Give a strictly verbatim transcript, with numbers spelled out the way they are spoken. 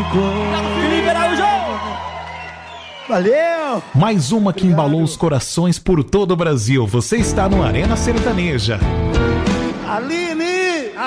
Felipe Araújo! Valeu! Mais uma que embalou os corações por todo o Brasil. Você está no Arena Sertaneja. Aline!